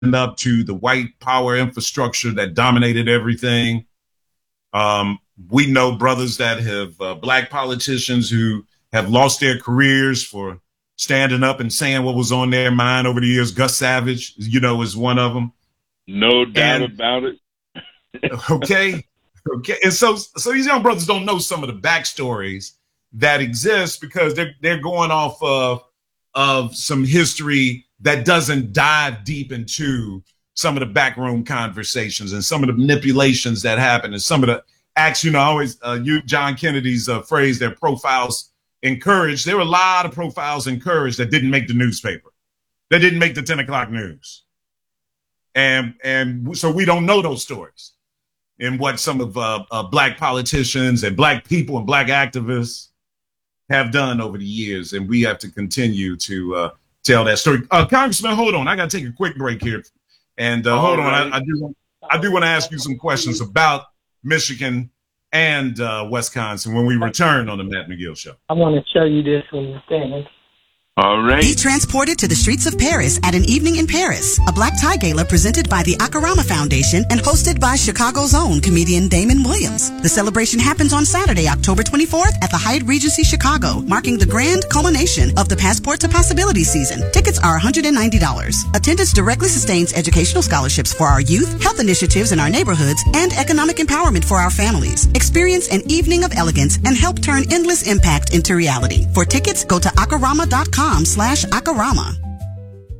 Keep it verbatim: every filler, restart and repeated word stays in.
up to the white power infrastructure that dominated everything. Um, we know brothers that have uh, black politicians who have lost their careers for standing up and saying what was on their mind over the years. Gus Savage, you know, is one of them. No doubt and, about it. okay. Okay. And so, so these young brothers don't know some of the backstories that exist because they're, they're going off of, of some history that doesn't dive deep into some of the backroom conversations and some of the manipulations that happen and some of the acts. You know, I always uh, use John Kennedy's uh, phrase, their profiles encouraged. There were a lot of profiles encouraged that didn't make the newspaper. That didn't make the ten o'clock news. And, and so we don't know those stories and what some of uh, uh, black politicians and black people and black activists have done over the years. And we have to continue to uh, tell that story. Uh, Congressman, hold on. I got to take a quick break here. And uh, hold right. on. I, I do I do want to ask you some questions about Michigan and uh, Wisconsin when we return on the Matt McGill Show. I want to show you this when you're standing. All right. Be transported to the streets of Paris at an evening in Paris, a black tie gala presented by the Akarama Foundation and hosted by Chicago's own comedian Damon Williams. The celebration happens on Saturday, October twenty-fourth at the Hyatt Regency Chicago, marking the grand culmination of the Passport to Possibility season. Tickets are one hundred ninety dollars. Attendance directly sustains educational scholarships for our youth, health initiatives in our neighborhoods, and economic empowerment for our families. Experience an evening of elegance and help turn endless impact into reality. For tickets, go to akarama dot com slash Akarama.